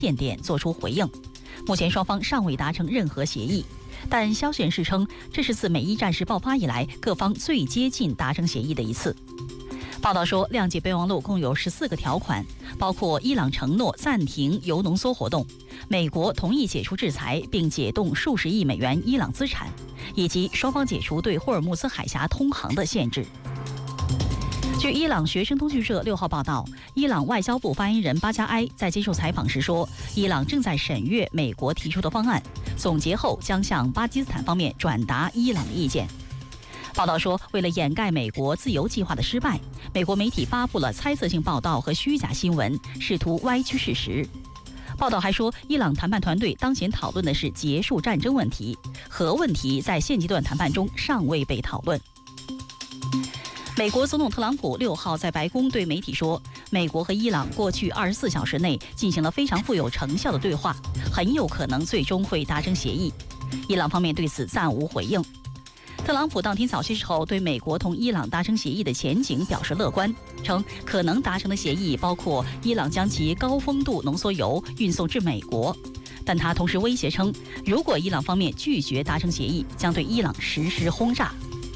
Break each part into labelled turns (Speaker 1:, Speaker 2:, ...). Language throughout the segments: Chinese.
Speaker 1: 限点作出回应。目前双方尚未达成任何协议，但消息人士称，这是自美伊战事爆发以来各方最接近达成协议的一次。报道说，谅解备忘录共有14个条款，包括伊朗承诺暂停铀浓缩活动，美国同意解除制裁并解冻数十亿美元伊朗资产，以及双方解除对霍尔木兹海峡通航的限制。据伊朗学生通讯社6号报道，伊朗外交部发言人巴加埃在接受采访时说，伊朗正在审阅美国提出的方案，总结后将向巴基斯坦方面转达伊朗的意见。报道说，为了掩盖美国自由计划的失败，美国媒体发布了猜测性报道和虚假新闻，试图歪曲事实。报道还说，伊朗谈判团队当前讨论的是结束战争问题，核问题在现阶段谈判中尚未被讨论。美国总统特朗普6号在白宫对媒体说，美国和伊朗过去24小时内进行了非常富有成效的对话，很有可能最终会达成协议。伊朗方面对此暂无回应。特朗普当天早些时候对美国同伊朗达成协议的前景表示乐观，称可能达成的协议包括伊朗将其高丰度浓缩铀运送至美国，但他同时威胁称，如果伊朗方面拒绝达成协议，将对伊朗实施轰炸。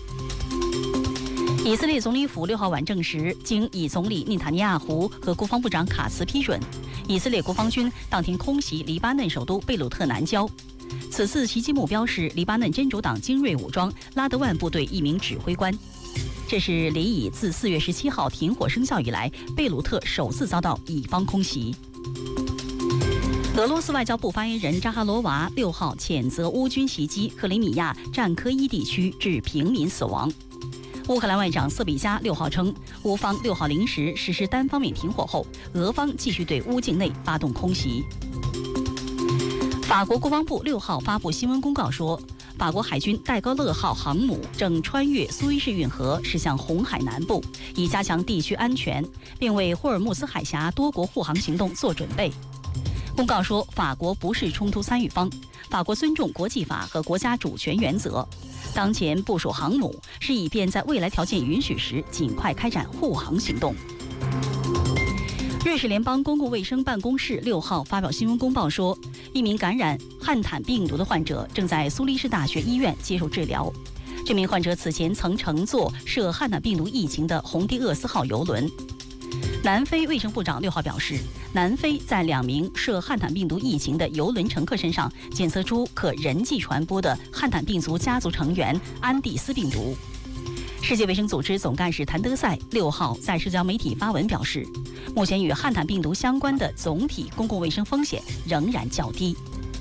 Speaker 1: 以色列总理府6号晚证实，经以总理内塔尼亚胡和国防部长卡茨批准，以色列国防军当天空袭黎巴嫩首都贝鲁特南郊。此次袭击目标是黎巴嫩真主党精锐武装拉德万部队一名指挥官。这是黎以自4月17号停火生效以来，贝鲁特首次遭到以方空袭。俄罗斯外交部发言人扎哈罗娃6号谴责乌军袭击克里米亚战科伊地区，致平民死亡。乌克兰外长瑟比加6号称，乌方6号零时实施单方面停火后，俄方继续对乌境内发动空袭。法国国防部6号发布新闻公告说，法国海军戴高乐号航母正穿越苏伊士运河驶向红海南部，以加强地区安全，并为霍尔木兹海峡多国护航行动做准备。公告说，法国不是冲突参与方，法国尊重国际法和国家主权原则。当前部署航母是以便在未来条件允许时尽快开展护航行动。瑞士联邦公共卫生办公室6号发表新闻公报说，一名感染汉坦病毒的患者正在苏黎世大学医院接受治疗。这名患者此前曾乘坐涉汉坦病毒疫情的红地厄斯号邮轮。南非卫生部长6号表示，南非在2名涉汉坦病毒疫情的邮轮乘客身上检测出可人际传播的汉坦病毒家族成员安第斯病毒。世界卫生组织总干事谭德赛6号在社交媒体发文表示，目前与汉坦病毒相关的总体公共卫生风险仍然较低。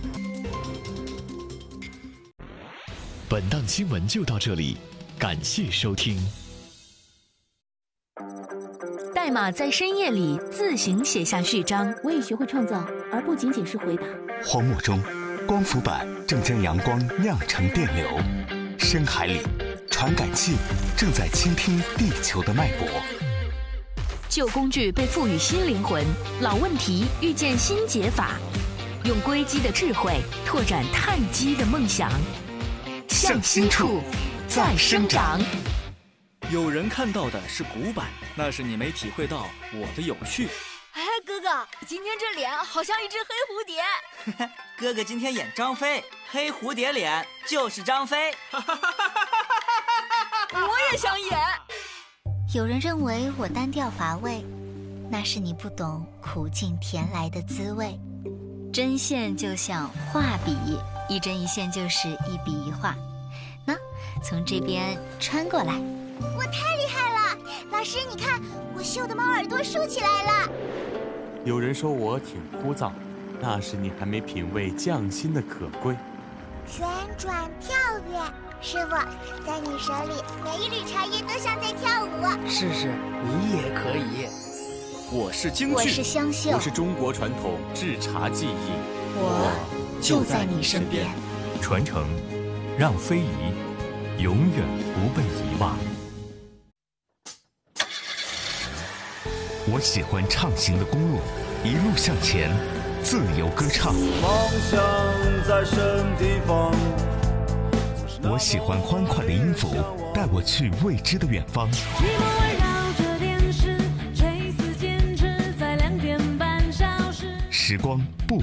Speaker 2: 本档新闻就到这里，感谢收听。
Speaker 3: 代码在深夜里自行写下序章。
Speaker 4: 我也学会创造，而不仅仅是回答。
Speaker 5: 荒漠中，光伏板正将阳光酿成电流；深海里，传感器正在倾听地球的脉搏。
Speaker 3: 旧工具被赋予新灵魂，老问题遇见新解法，用硅基的智慧拓展碳基的梦想，向心处再生长。
Speaker 6: 有人看到的是古板，那是你没体会到我的有趣。
Speaker 7: 哎，哥哥，今天这脸好像一只黑蝴蝶。
Speaker 8: 哥哥今天演张飞，黑蝴蝶脸就是张飞。
Speaker 7: 我也想演。
Speaker 9: 有人认为我单调乏味，那是你不懂苦尽甜来的滋味。针线就像画笔，一针一线就是一笔一画。那从这边穿过来。
Speaker 10: 我太厉害了，老师你看，我绣的猫耳朵竖起来了。
Speaker 11: 有人说我挺枯燥，那是你还没品味匠心的可贵。
Speaker 10: 旋转跳跃，师傅，在你手里每一缕茶叶都像在跳舞。
Speaker 12: 试试，你也可以。
Speaker 6: 我是京剧，
Speaker 9: 我是湘绣，
Speaker 11: 我是中国传统制茶技艺，
Speaker 9: 我就在你身边。
Speaker 2: 传承，让非遗永远不被遗忘。我喜欢畅行的公路，一路向前，自由歌唱。
Speaker 13: 梦想在什地方？
Speaker 2: 我喜欢欢快的音符，带我去未知的远方。 时光不